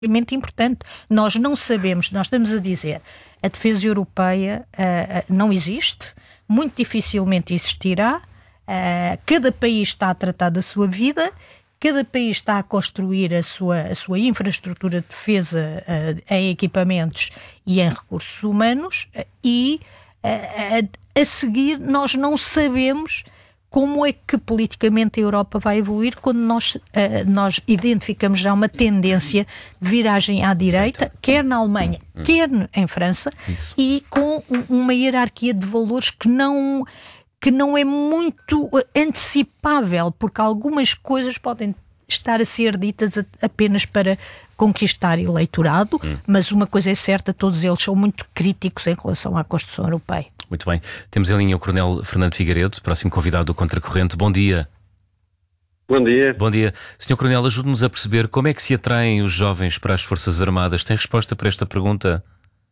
extremamente importante. Nós não sabemos, nós estamos a dizer, a defesa europeia não existe, muito dificilmente existirá, cada país está a tratar da sua vida, cada país está a construir a sua infraestrutura de defesa em equipamentos e em recursos humanos e a seguir nós não sabemos como é que politicamente a Europa vai evoluir quando nós identificamos já uma tendência de viragem à direita, quer na Alemanha, quer em França, e com uma hierarquia de valores que não é muito antecipável, porque algumas coisas podem estar a ser ditas apenas para conquistar eleitorado, mas uma coisa é certa, todos eles são muito críticos em relação à construção europeia. Muito bem. Temos em linha o Coronel Fernando Figueiredo, próximo convidado do Contracorrente. Bom dia. Bom dia. Bom dia. Sr. Coronel, ajude-nos a perceber como é que se atraem os jovens para as Forças Armadas. Tem resposta para esta pergunta?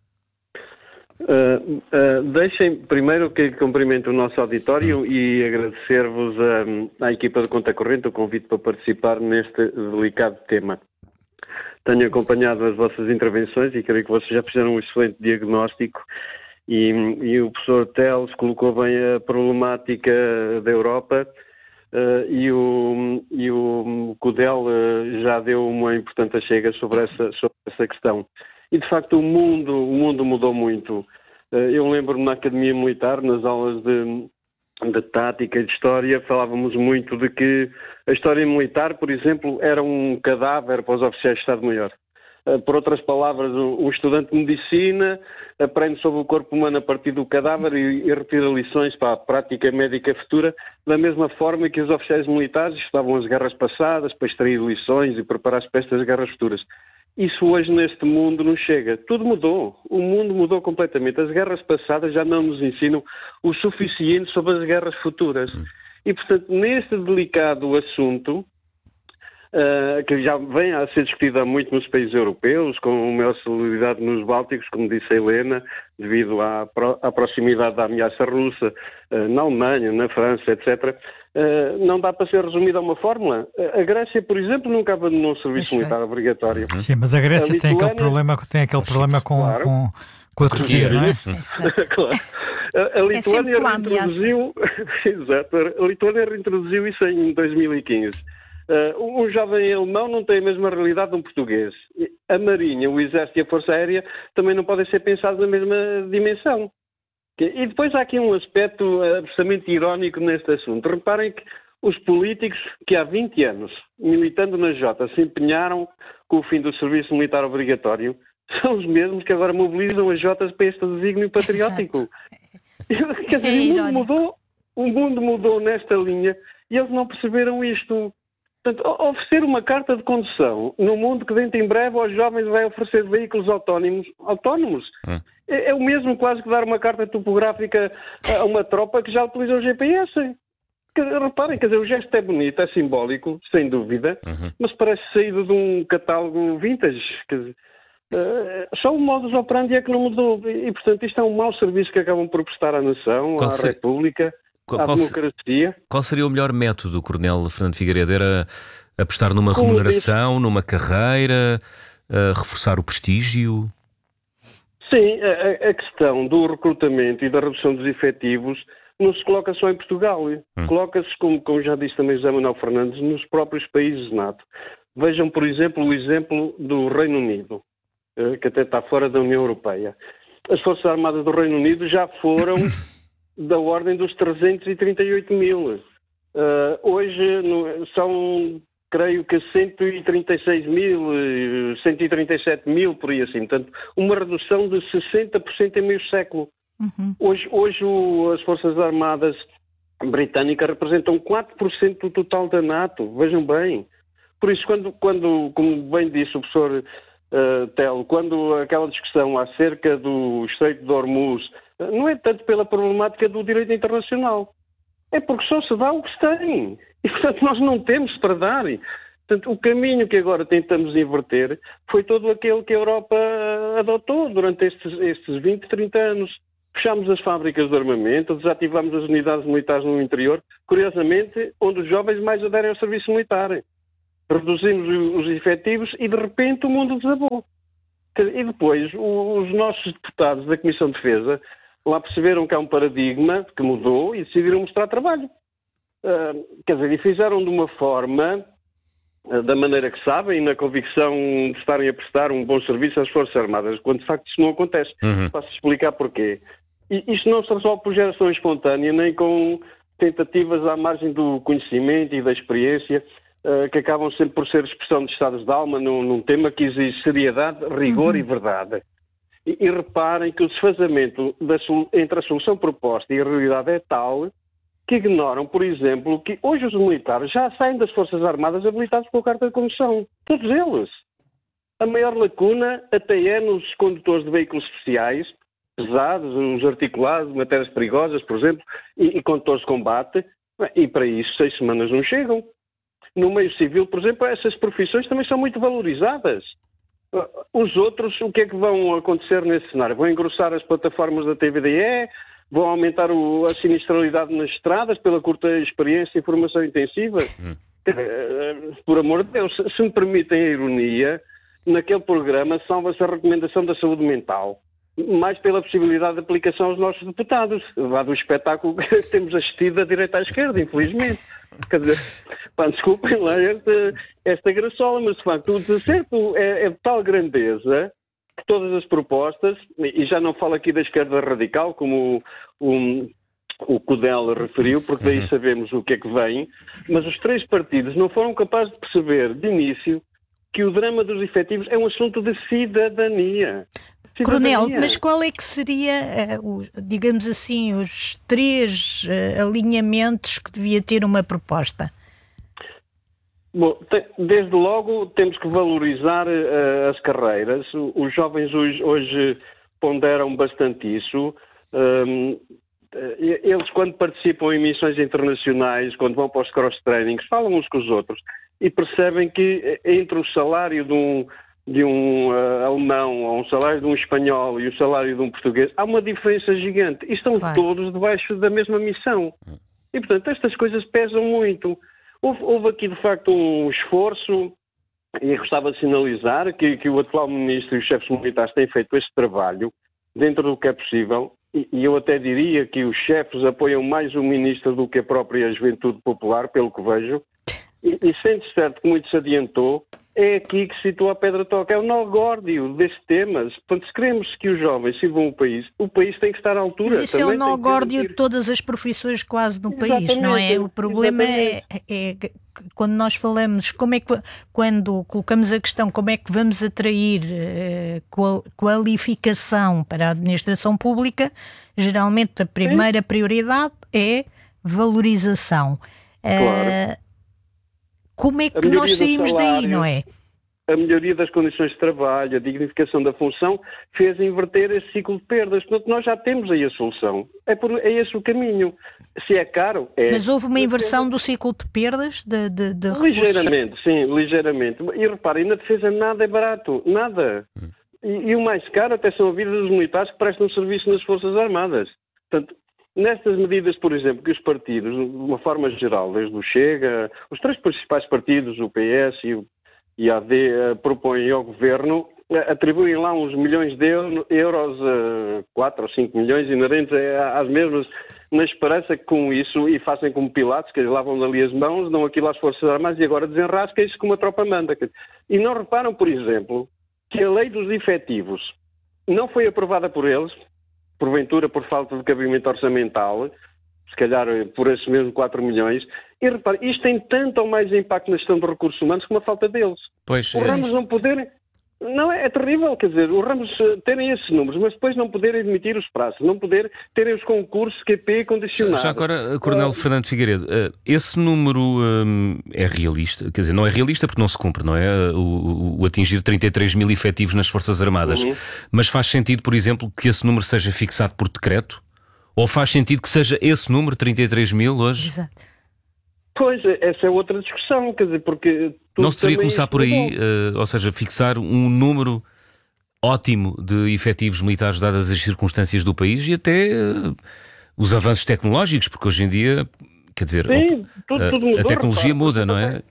Deixem primeiro que cumprimento o nosso auditório e agradecer-vos à equipa do Contracorrente o convite para participar neste delicado tema. Tenho acompanhado as vossas intervenções e creio que vocês já fizeram um excelente diagnóstico e o professor Teles colocou bem a problemática da Europa e o Cudel já deu uma importante achega sobre essa questão. E de facto o mundo mudou muito. Eu lembro-me na Academia Militar, nas aulas de tática e de história, falávamos muito de que a história militar, por exemplo, era um cadáver para os oficiais de Estado-Maior. Por outras palavras, um estudante de medicina aprende sobre o corpo humano a partir do cadáver e retira lições para a prática médica futura, da mesma forma que os oficiais militares estudavam as guerras passadas para extrair lições e preparar-se para estas guerras futuras. Isso hoje neste mundo não chega. Tudo mudou. O mundo mudou completamente. As guerras passadas já não nos ensinam o suficiente sobre as guerras futuras. E, portanto, neste delicado assunto, que já vem a ser discutido há muito nos países europeus, com maior celeridade nos Bálticos, como disse a Helena, devido à proximidade da ameaça russa, na Alemanha, na França, etc., não dá para ser resumido a uma fórmula. A Grécia, por exemplo, nunca abandonou o serviço militar obrigatório. Sim, mas a Grécia tem aquele problema com a Turquia, não é? Claro. A Lituânia reintroduziu... Exato. A Lituânia reintroduziu isso em 2015. Um jovem alemão não tem a mesma realidade de um português. A Marinha, o Exército e a Força Aérea também não podem ser pensados na mesma dimensão. E depois há aqui um aspecto absolutamente irónico neste assunto. Reparem que os políticos que há 20 anos, militando na Jota, se empenharam com o fim do serviço militar obrigatório, são os mesmos que agora mobilizam as Jotas para este desígnio patriótico. Quer dizer, o mundo mudou nesta linha e eles não perceberam isto. Portanto, oferecer uma carta de condução no mundo que dentro em breve aos jovens vai oferecer veículos autónomos. É o mesmo quase que dar uma carta topográfica a uma tropa que já utiliza o GPS. Reparem, quer dizer, o gesto é bonito, é simbólico, sem dúvida, mas parece saído de um catálogo vintage. Quer dizer, só o modus operandi é que não mudou. E, portanto, isto é um mau serviço que acabam por prestar à nação, à República, à democracia. Qual seria o melhor método, Coronel Fernando Figueiredo? Era apostar numa remuneração, numa carreira, reforçar o prestígio? Sim, a questão do recrutamento e da redução dos efetivos não se coloca só em Portugal. Coloca-se, como já disse também José Manuel Fernandes, nos próprios países NATO. Vejam, por exemplo, o exemplo do Reino Unido, que até está fora da União Europeia. As Forças Armadas do Reino Unido já foram da ordem dos 338 mil. Hoje são, creio que 136 mil, 137 mil, por aí assim. Portanto, uma redução de 60% em meio século. Hoje as Forças Armadas britânicas representam 4% do total da NATO. Vejam bem. Por isso, quando como bem disse o professor Telo, quando aquela discussão acerca do Estreito de Hormuz, não é tanto pela problemática do direito internacional, é porque só se dá o que se tem. E, portanto, nós não temos para dar. Portanto, o caminho que agora tentamos inverter foi todo aquele que a Europa adotou durante estes 20, 30 anos. Fechámos as fábricas de armamento, desativámos as unidades militares no interior, curiosamente, onde os jovens mais aderem ao serviço militar. reduzimos os efetivos e de repente o mundo desabou. E depois os nossos deputados da Comissão de Defesa lá perceberam que há um paradigma que mudou e decidiram mostrar trabalho. Quer dizer, e fizeram de uma forma, da maneira que sabem, na convicção de estarem a prestar um bom serviço às Forças Armadas, quando de facto isso não acontece. Posso explicar porquê. E isto não se resolve por geração espontânea, nem com tentativas à margem do conhecimento e da experiência, que acabam sempre por ser expressão de estados de alma num tema que exige seriedade, rigor e verdade. E reparem que o desfazamento entre a solução proposta e a realidade é tal que ignoram, por exemplo, que hoje os militares já saem das Forças Armadas habilitados com a carta de condução. Todos eles. A maior lacuna até é nos condutores de veículos especiais, pesados, os articulados, matérias perigosas, por exemplo, e condutores de combate. E para isso 6 semanas não chegam. No meio civil, por exemplo, essas profissões também são muito valorizadas. Os outros, o que é que vão acontecer nesse cenário? Vão engrossar as plataformas da TVDE, vão aumentar a sinistralidade nas estradas pela curta experiência e formação intensiva? Por amor de Deus, se me permitem a ironia, naquele programa salva-se a recomendação da saúde mental, mais pela possibilidade de aplicação aos nossos deputados, dado o espetáculo que temos assistido da direita à esquerda, infelizmente. Quer dizer, desculpem lá esta graçola, mas de facto o deserto é de tal grandeza que todas as propostas, e já não falo aqui da esquerda radical, como o Cudel referiu, porque daí sabemos o que é que vem, mas os 3 partidos não foram capazes de perceber de início que o drama dos efetivos é um assunto de cidadania. Coronel, mas qual é que seria, digamos assim, os 3 alinhamentos que devia ter uma proposta? Bom, desde logo temos que valorizar as carreiras. Os jovens hoje ponderam bastante isso. Eles, quando participam em missões internacionais, quando vão para os cross-trainings, falam uns com os outros e percebem que entre o salário de um alemão ou um salário de um espanhol e o salário de um português, há uma diferença gigante. E estão todos debaixo da mesma missão. E, portanto, estas coisas pesam muito. Houve aqui, de facto, um esforço, e gostava de sinalizar que o atual ministro e os chefes militares têm feito este trabalho dentro do que é possível, e eu até diria que os chefes apoiam mais o ministro do que a própria juventude popular, pelo que vejo, e sente certo que muito se adiantou. É aqui que se situa a pedra toca, é o nó górdio deste tema. Portanto, se queremos que os jovens sirvam o país tem que estar à altura. Mas isso também é o nó górdio de todas as profissões quase no país, não é? O problema é quando nós falamos, quando colocamos a questão como é que vamos atrair qualificação para a administração pública, geralmente a primeira prioridade é valorização. Claro. Como é que nós saímos daí, não é? A melhoria das condições de trabalho, a dignificação da função, fez inverter esse ciclo de perdas. Portanto, nós já temos aí a solução. É esse o caminho. Se é caro, é... Mas houve uma inversão do ciclo de perdas? Ligeiramente, sim, ligeiramente. E reparem, na defesa nada é barato, nada. E o mais caro até são a vida dos militares que prestam serviço nas Forças Armadas. Portanto, nestas medidas, por exemplo, que os partidos, de uma forma geral, desde o Chega, os 3 principais partidos, o PS e a AD, propõem ao Governo, atribuem lá uns milhões de euros, 4 ou 5 milhões inerentes às mesmas, na esperança que com isso, e fazem como Pilatos, que eles lavam dali as mãos, dão aquilo às Forças Armadas e agora desenrasquem-se como a tropa manda. E não reparam, por exemplo, que a lei dos efetivos não foi aprovada por eles, porventura por falta de cabimento orçamental, se calhar por esses mesmos 4 milhões, e repare, isto tem tanto ou mais impacto na gestão de recursos humanos como a falta deles. Pois, o Ramos não poderem... Não, é terrível, quer dizer, os Ramos terem esses números, mas depois não poderem admitir os prazos, não poderem terem os concursos QP condicionados. Já agora, Coronel Fernando Figueiredo, esse número é realista? Quer dizer, não é realista porque não se cumpre, não é? O atingir 33 mil efetivos nas Forças Armadas. Mas faz sentido, por exemplo, que esse número seja fixado por decreto? Ou faz sentido que seja esse número, 33 mil hoje? Exato. Pois, essa é outra discussão, quer dizer, porque... Não se deveria começar por aí, ou seja, fixar um número ótimo de efetivos militares dadas as circunstâncias do país e até os avanços tecnológicos, porque hoje em dia, quer dizer, sim, tudo mudou, a tecnologia muda, não é?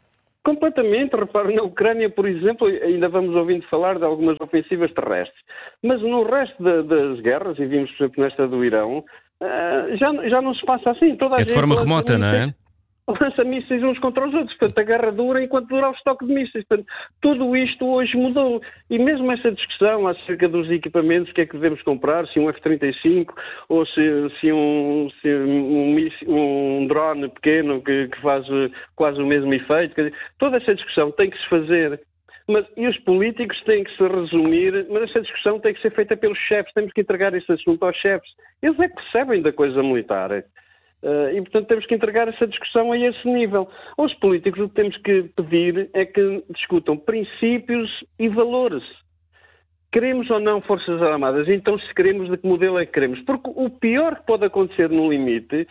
Completamente. Repare, na Ucrânia, por exemplo, ainda vamos ouvindo falar de algumas ofensivas terrestres. Mas no resto das guerras, e vimos, por exemplo, nesta do Irão, já não se passa assim. Toda a É de forma remota, não é? Lança mísseis uns contra os outros. Portanto, a guerra dura enquanto dura o estoque de mísseis. Portanto, tudo isto hoje mudou. E mesmo essa discussão acerca dos equipamentos, que é que devemos comprar, se um F-35 ou se um drone pequeno que faz quase o mesmo efeito. Quer dizer, toda essa discussão tem que se fazer. E os políticos têm que se resumir, mas essa discussão tem que ser feita pelos chefes. Temos que entregar esse assunto aos chefes. Eles é que percebem da coisa militar. E, portanto, temos que entregar essa discussão a esse nível. Aos políticos o que temos que pedir é que discutam princípios e valores. Queremos ou não Forças Armadas? Então, se queremos, de que modelo é que queremos? Porque o pior que pode acontecer no limite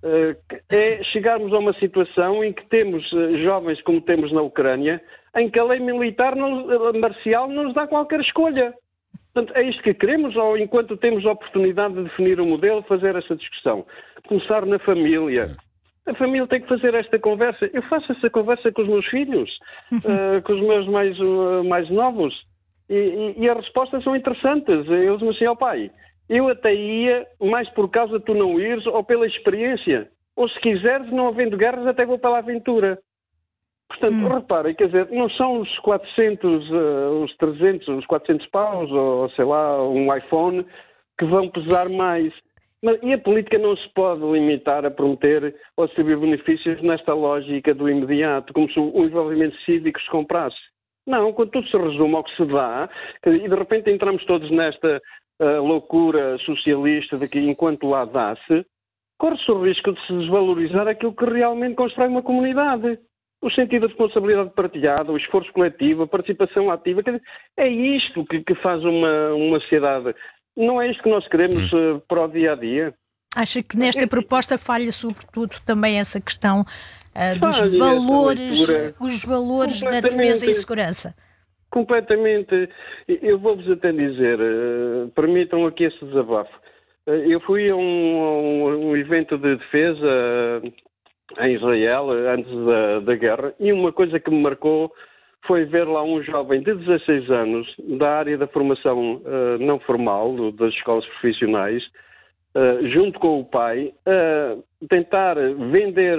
é chegarmos a uma situação em que temos jovens, como temos na Ucrânia, em que a lei militar marcial não nos dá qualquer escolha. Portanto, é isto que queremos, ou enquanto temos a oportunidade de definir o modelo, fazer essa discussão? Começar na família. A família tem que fazer esta conversa. Eu faço essa conversa com os meus filhos, com os meus mais novos, e as respostas são interessantes. Eles dizem assim, pai, eu até ia mais por causa de tu não ires, ou pela experiência. Ou se quiseres, não havendo guerras, até vou para a aventura. Portanto, reparem, quer dizer, não são os 400, os 300, os 400 paus, ou sei lá, um iPhone, que vão pesar mais. E a política não se pode limitar a prometer ou distribuir benefícios nesta lógica do imediato, como se o envolvimento cívico se comprasse. Não, quando tudo se resume ao que se dá, e de repente entramos todos nesta loucura socialista de que enquanto lá dá-se, corre-se o risco de se desvalorizar aquilo que realmente constrói uma comunidade. O sentido de responsabilidade partilhada, o esforço coletivo, a participação ativa, é isto que faz uma sociedade. Não é isto que nós queremos para o dia-a-dia? Acha que nesta proposta falha sobretudo também essa questão dos valores, os valores da defesa e segurança? Completamente. Eu vou-vos até dizer, permitam aqui esse desabafo. Eu fui a um evento de defesa em Israel, antes da guerra, e uma coisa que me marcou foi ver lá um jovem de 16 anos, da área da formação não formal, das escolas profissionais, junto com o pai, tentar vender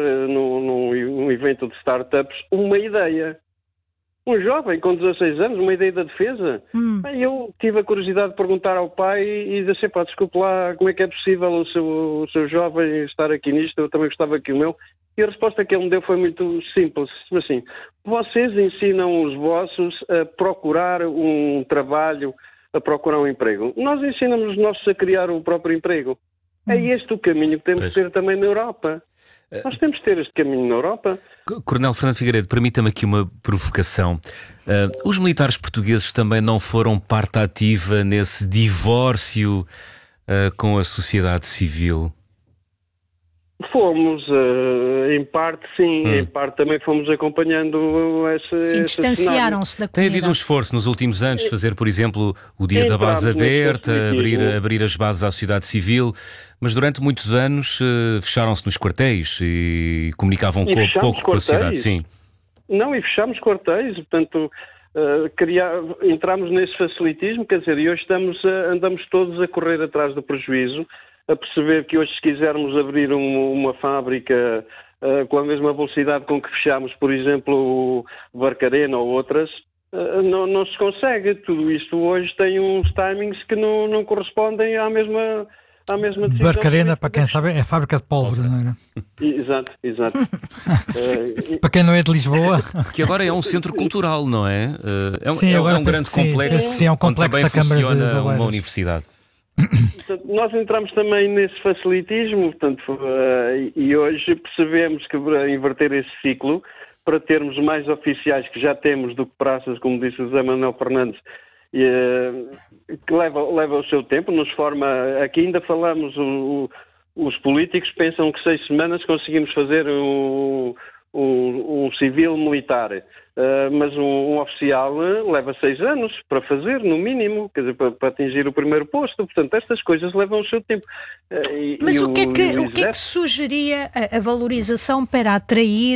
num evento de startups uma ideia. Um jovem com 16 anos, uma ideia da defesa. Eu tive a curiosidade de perguntar ao pai e disse, desculpe lá, como é que é possível o seu jovem estar aqui nisto? Eu também gostava que o meu. E a resposta que ele me deu foi muito simples. Assim, vocês ensinam os vossos a procurar um trabalho, a procurar um emprego. Nós ensinamos os nossos a criar o próprio emprego. É este o caminho que temos de ter também na Europa. Nós temos de ter este caminho na Europa. Coronel Fernando Figueiredo, permita-me aqui uma provocação. Os militares portugueses também não foram parte ativa nesse divórcio com a sociedade civil? Fomos, em parte sim, em parte também fomos acompanhando esse distanciaram-se da comunidade. Tem havido um esforço nos últimos anos de fazer, por exemplo, o Dia da Base aberta, abrir as bases à sociedade civil, mas durante muitos anos fecharam-se nos quartéis e comunicavam pouco com a sociedade. Sim. Não, e fechámos quartéis, portanto, entramos nesse facilitismo, quer dizer, e hoje andamos todos a correr atrás do prejuízo, a perceber que hoje, se quisermos abrir uma fábrica com a mesma velocidade com que fechámos, por exemplo, o Barcarena ou outras, não se consegue. Tudo isto hoje tem uns timings que não correspondem à mesma decisão. Barcarena, para quem sabe, é a fábrica de pólvora, não era? Exato. Para quem não é de Lisboa. Que agora é um centro cultural, não é? Sim, é um grande complexo, sim, é um complexo onde também da Câmara funciona de uma universidade. Portanto, nós entramos também nesse facilitismo, portanto, e hoje percebemos que para inverter esse ciclo, para termos mais oficiais que já temos do que praças, como disse o José Manuel Fernandes, que leva o seu tempo, nos forma. Aqui ainda falamos, os políticos pensam que 6 semanas conseguimos fazer um civil militar, mas um oficial leva 6 anos para fazer, no mínimo, quer dizer, para atingir o primeiro posto. Portanto, estas coisas levam o seu tempo. Mas o que é que sugeria a valorização para atrair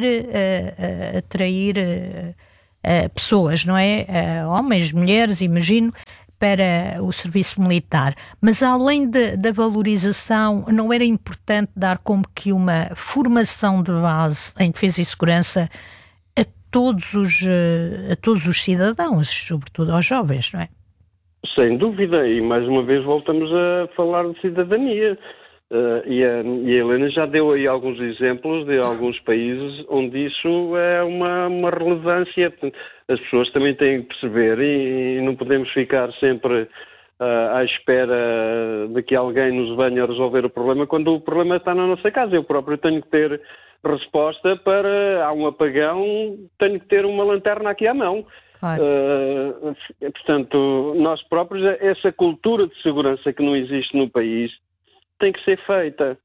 pessoas, não é? Homens, mulheres, imagino, para o serviço militar. Mas além da valorização, não era importante dar como que uma formação de base em defesa e segurança a todos os cidadãos, sobretudo aos jovens, não é? Sem dúvida, e mais uma vez voltamos a falar de cidadania. E a Helena já deu aí alguns exemplos de alguns países onde isso é uma relevância. As pessoas também têm que perceber e não podemos ficar sempre à espera de que alguém nos venha resolver o problema quando o problema está na nossa casa. Eu próprio tenho que ter resposta há um apagão, tenho que ter uma lanterna aqui à mão. Claro. Portanto, nós próprios, essa cultura de segurança que não existe no país tem que ser feita.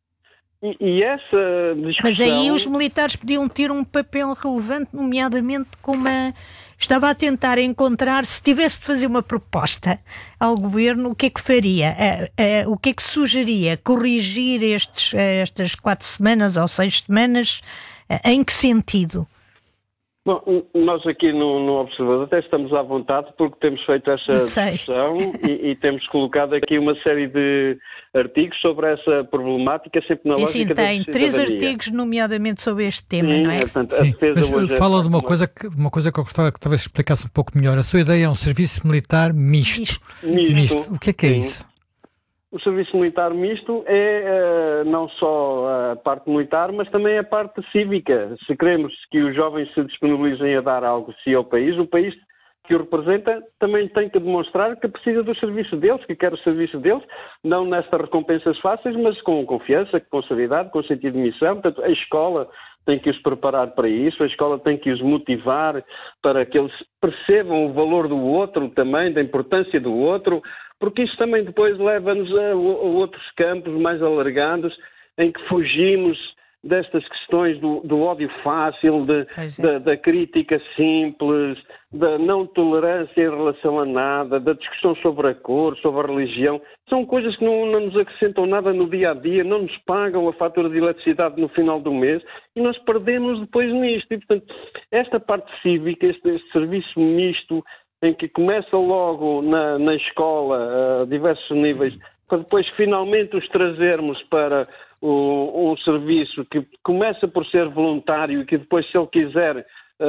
E essa discussão... Mas aí os militares podiam ter um papel relevante, nomeadamente estava a tentar encontrar, se tivesse de fazer uma proposta ao governo, o que é que faria? O que é que sugeria? Corrigir estas 4 semanas ou 6 semanas? Em que sentido? Bom, nós aqui no Observador até estamos à vontade porque temos feito essa discussão e temos colocado aqui uma série de artigos sobre essa problemática, sempre na lógica da cidadania. Sim, tem 3 artigos nomeadamente sobre este tema, não é? Portanto, mas fala de uma coisa que eu gostava que talvez explicasse um pouco melhor. A sua ideia é um serviço militar misto. O que é isso? O serviço militar misto é não só a parte militar, mas também a parte cívica. Se queremos que os jovens se disponibilizem a dar algo de si ao país, o país que o representa também tem que demonstrar que precisa do serviço deles, que quer o serviço deles, não nestas recompensas fáceis, mas com confiança, com seriedade, com sentido de missão. Portanto, a escola tem que os preparar para isso, a escola tem que os motivar para que eles percebam o valor do outro também, da importância do outro, porque isso também depois leva-nos a outros campos mais alargados, em que fugimos destas questões do ódio fácil, da crítica simples, da não tolerância em relação a nada, da discussão sobre a cor, sobre a religião. São coisas que não nos acrescentam nada no dia-a-dia, não nos pagam a fatura de eletricidade no final do mês e nós perdemos depois nisto. E, portanto, esta parte cívica, este serviço misto, em que começa logo na escola, a diversos níveis, para depois finalmente os trazermos para um serviço que começa por ser voluntário e que depois, se ele quiser,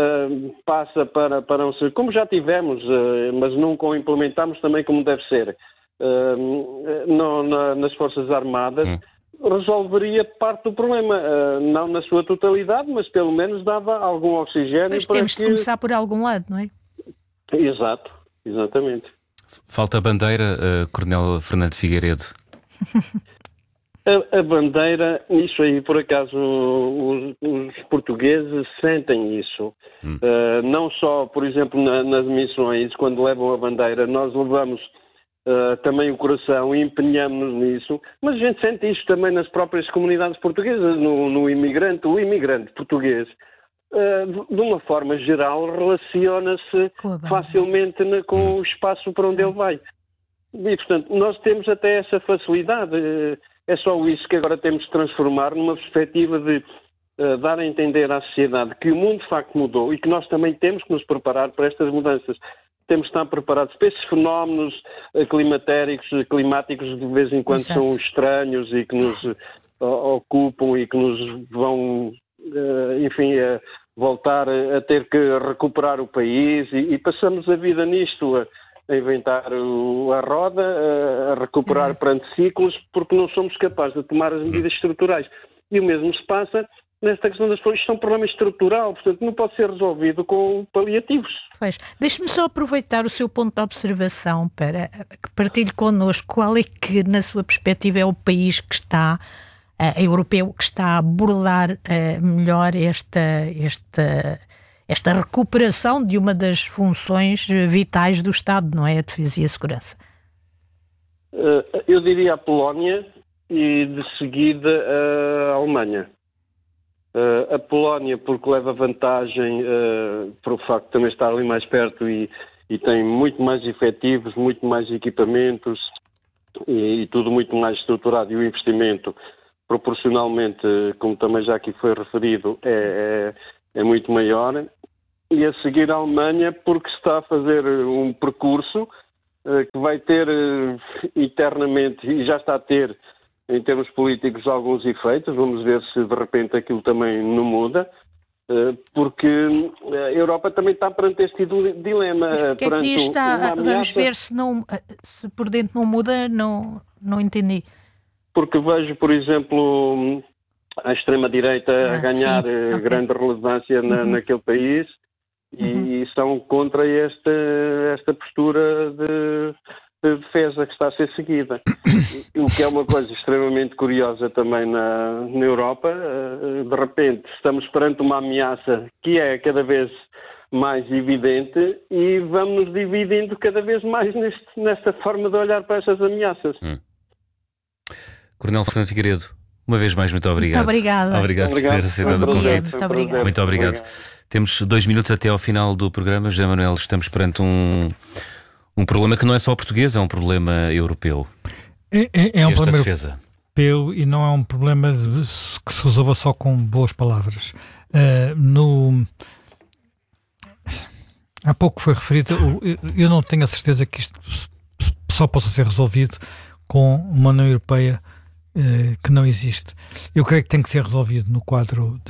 passa para um serviço, como já tivemos, mas nunca o implementamos também como deve ser, nas Forças Armadas, resolveria parte do problema, não na sua totalidade, mas pelo menos dava algum oxigênio. Mas temos de começar por algum lado, não é? Exato, exatamente. Falta a bandeira, Coronel Fernando Figueiredo. A bandeira, isso aí, por acaso, os portugueses sentem isso. Não só, por exemplo, nas missões, quando levam a bandeira, nós levamos também o coração e empenhamos-nos nisso, mas a gente sente isso também nas próprias comunidades portuguesas, o imigrante português. De uma forma geral, relaciona-se facilmente com o espaço para onde ele vai. E, portanto, nós temos até essa facilidade. É só isso que agora temos de transformar numa perspectiva de dar a entender à sociedade que o mundo de facto mudou e que nós também temos que nos preparar para estas mudanças. Temos de estar preparados para esses fenómenos climáticos de vez em quando são estranhos e que nos ocupam e que nos vão, voltar a ter que recuperar o país e passamos a vida nisto, a inventar a roda, a recuperar perante ciclos, porque não somos capazes de tomar as medidas estruturais. E o mesmo se passa nesta questão das flores. Isto é um problema estrutural, portanto não pode ser resolvido com paliativos. Pois, deixe-me só aproveitar o seu ponto de observação para que partilhe connosco qual é que, na sua perspectiva, é o país que está europeu que está a abordar melhor esta recuperação de uma das funções vitais do Estado, não é? A defesa e a segurança. Eu diria a Polónia e de seguida a Alemanha. A Polónia, porque leva vantagem por o facto de também estar ali mais perto e tem muito mais efetivos, muito mais equipamentos e tudo muito mais estruturado, e o investimento proporcionalmente, como também já aqui foi referido, é muito maior. E a seguir a Alemanha, porque está a fazer um percurso que vai ter eternamente, e já está a ter, em termos políticos, alguns efeitos. Vamos ver se de repente aquilo também não muda, porque a Europa também está perante este dilema. Mas porque é que está, vamos ver se por dentro não muda, não entendi. Porque vejo, por exemplo, a extrema-direita a ganhar grande relevância naquele país e são contra esta postura de defesa que está a ser seguida. O que é uma coisa extremamente curiosa também na Europa. De repente estamos perante uma ameaça que é cada vez mais evidente e vamos nos dividindo cada vez mais nesta forma de olhar para estas ameaças. Coronel Fernando Figueiredo, uma vez mais, muito obrigado. Muito obrigada. Obrigado por ter aceitado o convite. Muito obrigado. Temos 2 minutos até ao final do programa. José Manuel, estamos perante um problema que não é só português, é um problema europeu. É um problema defesa europeu e não é um problema que se resolva só com boas palavras. Há pouco foi referido, eu não tenho a certeza que isto só possa ser resolvido com uma União Europeia que não existe. Eu creio que tem que ser resolvido no quadro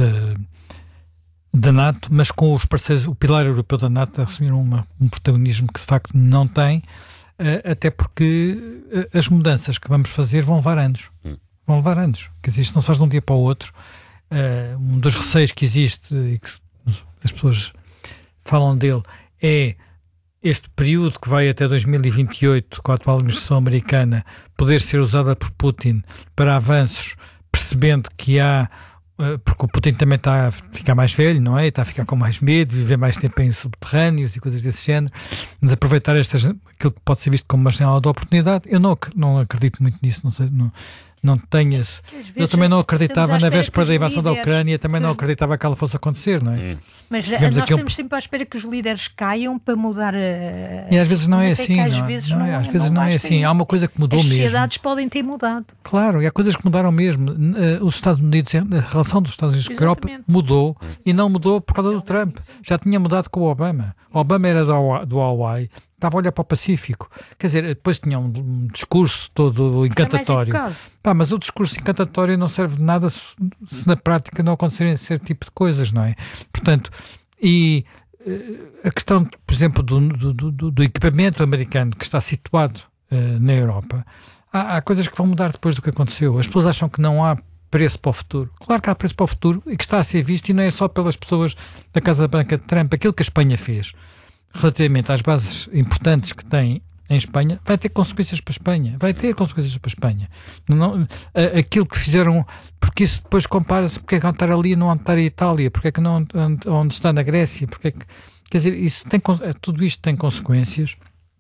da NATO, mas com os parceiros, o pilar europeu da NATO a assumir um protagonismo que de facto não tem, até porque as mudanças que vamos fazer vão levar anos. Vão levar anos. Quer dizer, isto não se faz de um dia para o outro. Um dos receios que existe e que as pessoas falam dele é este período que vai até 2028, com a atual administração americana, poder ser usada por Putin para avanços, percebendo que há, porque o Putin também está a ficar mais velho, não é? Está a ficar com mais medo, viver mais tempo em subterrâneos e coisas desse género, mas aproveitar aquilo que pode ser visto como uma janela de oportunidade. Eu não acredito muito nisso, não sei, não tenhas. Eu também não acreditava na véspera da invasão da Ucrânia, também não acreditava que ela fosse acontecer, não é? Mas nós estamos sempre à espera que os líderes caiam para mudar. E às vezes não é assim, às vezes não é assim. Há uma coisa que mudou mesmo. As sociedades podem ter mudado. Claro, e há coisas que mudaram mesmo. Os Estados Unidos, a relação dos Estados Unidos com a Europa mudou, e não mudou por causa do Trump. Já tinha mudado com o Obama. O Obama era do Hawaii, estava a olhar para o Pacífico. Quer dizer, depois tinha um discurso todo encantatório. Mas o discurso encantatório não serve de nada se na prática não acontecerem esse tipo de coisas, não é? Portanto, e a questão, por exemplo, do equipamento americano que está situado na Europa, há coisas que vão mudar depois do que aconteceu. As pessoas acham que não há preço para o futuro. Claro que há preço para o futuro e que está a ser visto, e não é só pelas pessoas da Casa Branca de Trump. Aquilo que a Espanha fez relativamente às bases importantes que tem em Espanha, vai ter consequências para a Espanha. Vai ter consequências para a Espanha. Aquilo que fizeram, porque isso depois compara-se, porque é que não estar ali e não estar em Itália, porque é que não onde está na Grécia, porque é que, quer dizer, isso tudo isto tem consequências.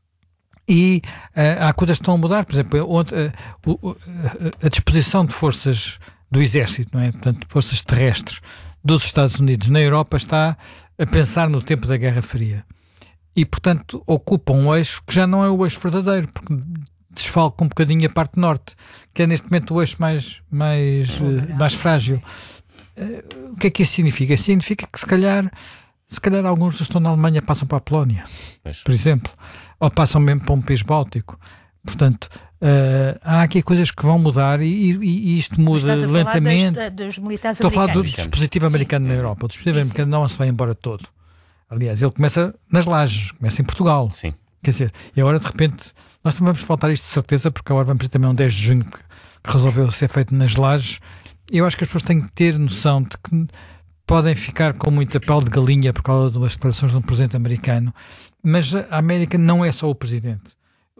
E há coisas que estão a mudar. Por exemplo, a disposição de forças do exército, não é? Portanto, forças terrestres dos Estados Unidos na Europa está a pensar no tempo da Guerra Fria. E, portanto, ocupa um eixo que já não é o eixo verdadeiro, porque desfalca um bocadinho a parte norte, que é neste momento o eixo mais frágil. O que é que isso significa? Isso significa que se calhar alguns que estão na Alemanha passam para a Polónia, por exemplo, ou passam mesmo para um país báltico. Portanto, há aqui coisas que vão mudar e isto muda lentamente. Dos militares Estou a falar do dispositivo americano na Europa. O dispositivo americano não se vai embora todo. Aliás, ele começa nas lajes, começa em Portugal. Sim. Quer dizer, e agora de repente, nós também vamos faltar isto de certeza, porque agora vamos ter também um 10 de junho que resolveu ser feito nas lajes. E eu acho que as pessoas têm que ter noção de que podem ficar com muita pele de galinha por causa das declarações de um presidente americano, mas a América não é só o presidente.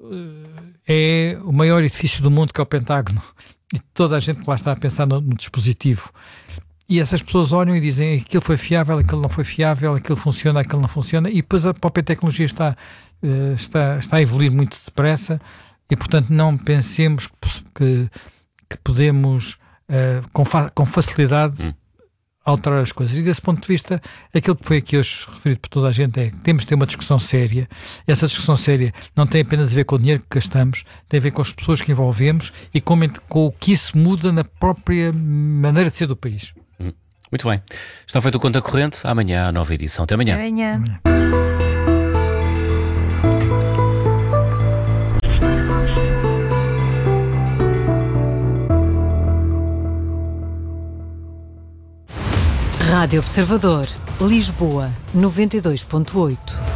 É o maior edifício do mundo, que é o Pentágono, e toda a gente que lá está a pensar no dispositivo. E essas pessoas olham e dizem aquilo foi fiável, aquilo não foi fiável, aquilo funciona, aquilo não funciona, e depois a própria tecnologia está a evoluir muito depressa, e portanto não pensemos que podemos com facilidade alterar as coisas. E desse ponto de vista, aquilo que foi aqui hoje referido por toda a gente é que temos de ter uma discussão séria. E essa discussão séria não tem apenas a ver com o dinheiro que gastamos, tem a ver com as pessoas que envolvemos e com o que isso muda na própria maneira de ser do país. Muito bem. Está feito o Conta Corrente. Amanhã a nova edição. Até amanhã. Até amanhã. Rádio Observador, Lisboa, 92.8.